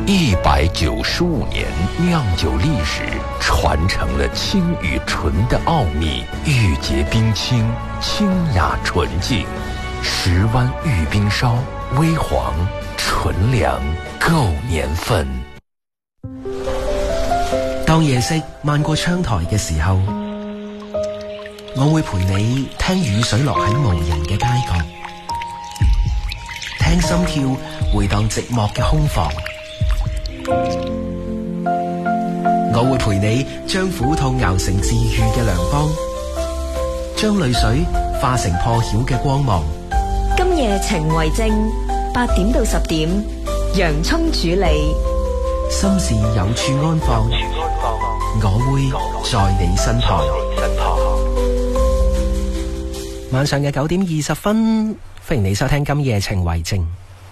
195年酿酒历史，传承了清与纯的奥秘。玉洁冰清，清雅纯净，10湾玉冰烧，微黄纯良，够年份。 當夜色漫過窗台嘅時候，我會陪你聽雨水落喺無人嘅街角，聽心跳回盪寂寞嘅空房。我會陪你將苦痛熬成治愈嘅良方，將淚水化成破曉嘅光芒。 今夜情為證，8點到10點，洋蔥主理， 心事有處安放，我會在你身旁。晚上嘅9點20分，歡迎你收聽今夜情為證。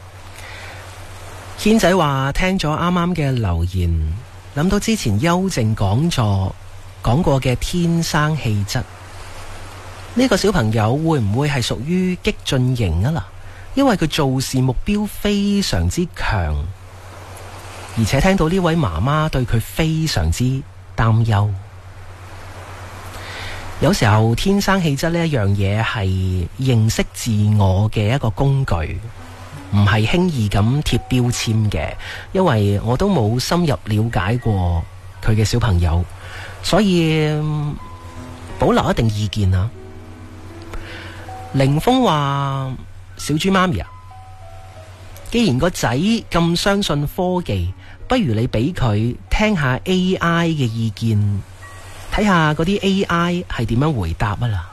軒仔話聽咗啱啱嘅留言，諗到之前邱靜講座講過嘅天生氣質，呢個小朋友會唔會係屬於激進型啊？因為佢做事目標非常之強，而且聽到呢位媽媽對佢非常之擔憂。有時候天生氣質呢一樣嘢係認識自我嘅一個工具，唔係輕易咁貼標籤嘅，因為我都冇深入了解過佢嘅小朋友，所以保留一定意見啊。凌峰話：小豬媽咪啊，既然個仔咁相信科技，不如你俾佢聽下 AI 嘅意見，睇下嗰啲 AI 係點樣回答啊啦。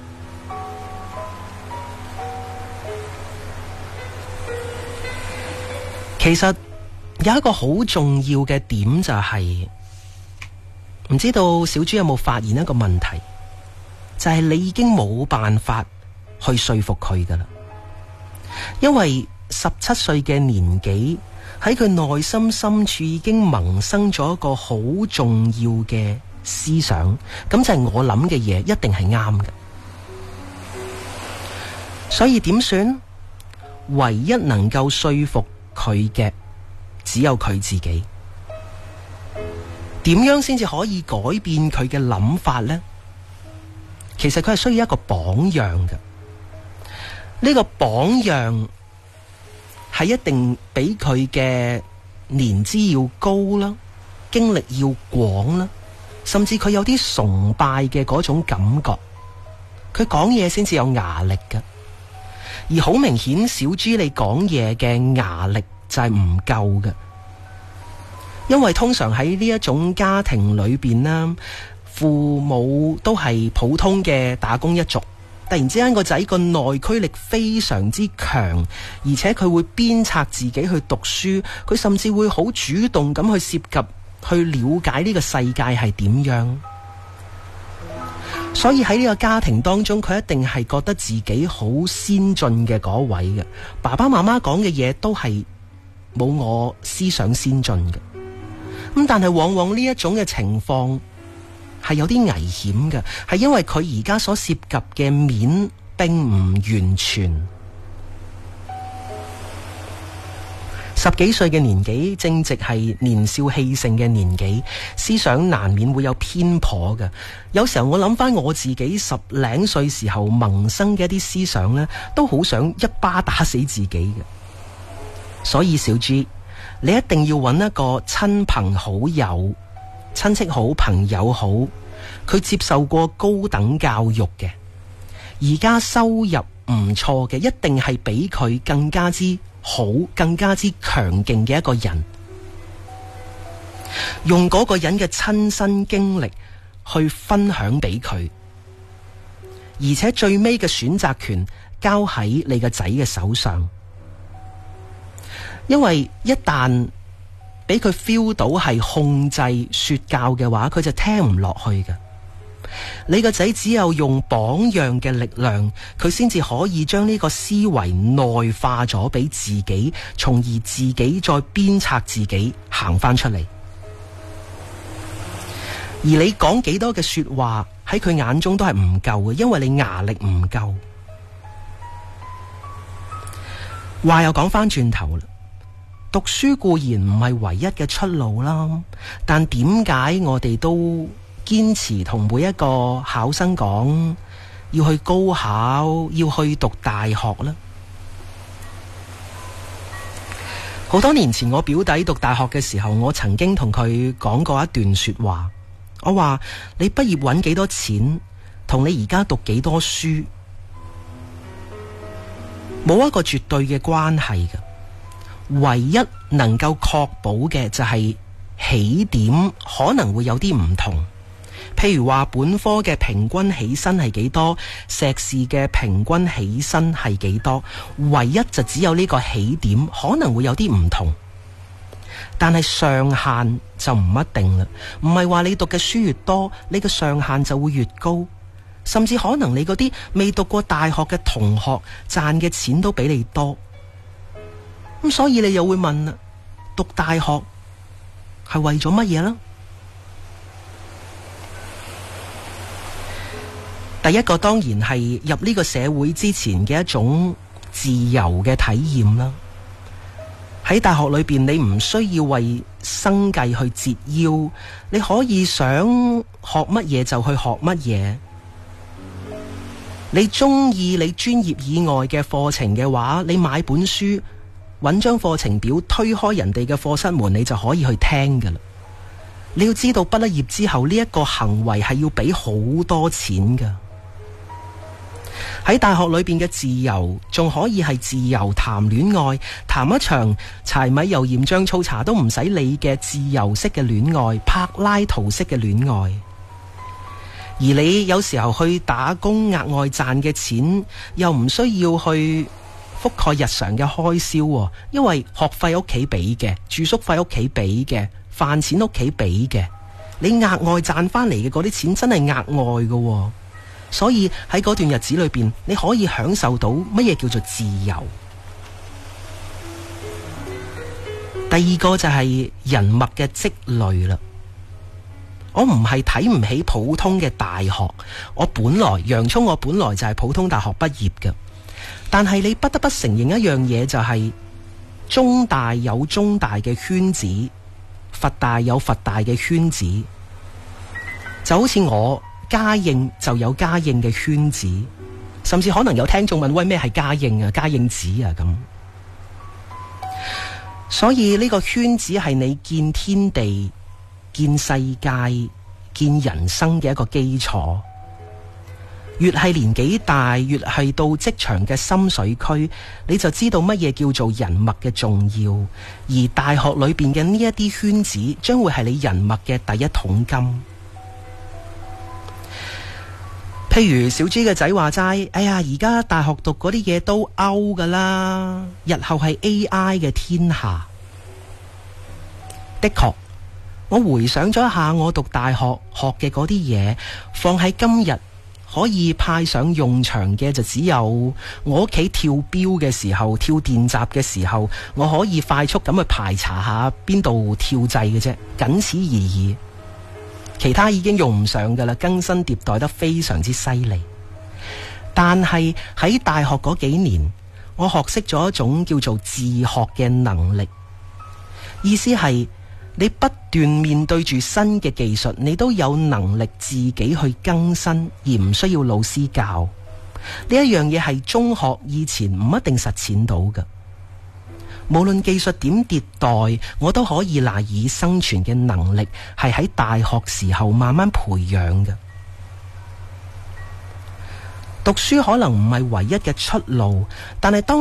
其實有一個好重要嘅點就係，唔知道小豬有冇發現一個問題，就係你已經冇辦法去說服佢噶啦，因為17歲嘅年紀喺佢內心深處已經萌生咗一個好重要嘅思想，咁就係我諗嘅嘢一定係啱嘅。所以點算？唯一能夠說服佢嘅只有佢自己。點樣先至可以改變佢嘅諗法呢？其實佢係需要一個榜樣嘅。呢個榜樣係一定比佢嘅年資要高啦，經歷要廣啦，甚至佢有啲崇拜嘅嗰種感覺，佢講嘢先至有牙力嘅。而好明顯，小豬你講嘢嘅牙力就係唔夠嘅，因為通常喺呢一種家庭裏邊啦，父母都係普通嘅打工一族，突然之間個仔個內驅力非常之強，而且佢會鞭策自己去讀書，佢甚至會好主動咁去涉及去了解呢個世界係點樣。所以喺呢個家庭當中，佢一定係覺得自己好先進嘅嗰位嘅，爸爸媽媽講嘅嘢都係冇我思想先進嘅。咁但係往往呢一種嘅情況係有啲危險嘅，係因為佢而家所涉及嘅面並唔完全。10幾歲嘅年紀正值係年少氣盛嘅年紀，思想難免會有偏頗嘅。有時候我諗翻我自己10零歲時候萌生嘅一啲思想呢，都好想一巴打死自己嘅。所以小豬，你一定要揾一個親朋好友、親戚好、朋友好，佢接受過高等教育嘅，而家收入唔錯嘅，一定係比佢更加之好、更加之強勁嘅一個人，用嗰個人嘅親身經歷去分享俾佢，而且最尾嘅選擇權交喺你個仔嘅手上。因為一旦俾佢 feel 到係控制說教嘅話，佢就聽唔落去嘅。你個仔只有用榜樣嘅力量，佢先至可以將呢個思維內化咗俾自己，從而自己再鞭策自己行翻出嚟。而你講幾多嘅說話喺佢眼中都係唔夠嘅，因為你牙力唔夠。話又講翻轉頭啦， 讀書固然唔係唯一嘅出路啦，但點解我哋都堅持同每一個考生講要去高考，要去讀大學呢？好多年前我表弟讀大學嘅時候，我曾經同佢講過一段說話。我話你畢業揾幾多錢，同你而家讀幾多書冇一個絕對嘅關係嘅。唯一能夠確保嘅就係起點可能會有啲唔同。譬如話本科嘅平均起薪係幾多，碩士嘅平均起薪係幾多，唯一就只有呢個起點可能會有啲唔同，但係上限就唔一定啦。唔係話你讀嘅書越多，你嘅上限就會越高，甚至可能你嗰啲未讀過大學嘅同學賺嘅錢都比你多。咁所以你又會問啦，讀大學係為咗乜嘢呢？第一個當然係入呢個社會之前嘅一種自由嘅體驗啦。喺大學裏邊，你唔需要為生計去折腰，你可以想學乜嘢就去學乜嘢。你中意你專業以外嘅課程嘅話，你買本書，搵張課程表，推開人哋嘅課室門，你就可以去聽噶啦。你要知道，畢咗業之後呢一個行為係要俾好多錢噶。喺大學裏邊嘅自由，仲可以係自由談戀愛，談一場柴米油鹽醬醋茶都唔使理嘅自由式嘅戀愛，柏拉圖式嘅戀愛。而你有時候去打工額外賺嘅錢，又唔需要去覆蓋日常嘅開銷，因為學費屋企俾嘅，住宿費屋企俾嘅，飯錢屋企俾嘅，你額外賺翻嚟嘅嗰啲錢真係額外嘅。所以喺嗰段日子裏邊，你可以享受到乜嘢叫做自由。第二個就係人脈嘅積累啦。我唔係睇唔起普通嘅大學，我本來就係普通大學畢業嘅。但係你不得不承認一樣嘢，就係中大有中大嘅圈子，佛大有佛大嘅圈子，就好似我嘉應就有嘉應嘅圈子，甚至可能有聽眾問，喂，咩係嘉應啊？嘉應子啊咁。所以呢個圈子係你見天地、見世界、見人生嘅一個基礎。越係年紀大，越係到職場嘅深水區，你就知道乜嘢叫做人脈嘅重要。而大學裏邊嘅呢一啲圈子，將會係你人脈嘅第一桶金。譬如小豬嘅仔話齋，哎呀，而家大學讀嗰啲嘢都 out 噶啦，日後係 AI 嘅天下。的確，我回想咗一下我讀大學學嘅嗰啲嘢，放喺今日可以派上用場嘅，就只有我屋企跳標嘅時候，跳電閘嘅時候，我可以快速咁去排查下邊度跳掣嘅啫，僅此而已。其他已經用唔上噶啦，更新迭代得非常之犀利。但係喺大學嗰幾年，我學識咗一種叫做自學嘅能力，意思係你不斷面對住新嘅技術，你都有能力自己去更新，而唔需要老師教。呢一樣嘢係中學以前唔一定實踐到嘅。無論技術點迭代，我都可以賴以生存嘅能力，係喺大學時候慢慢培養嘅。讀書可能唔係唯一嘅出路，但係當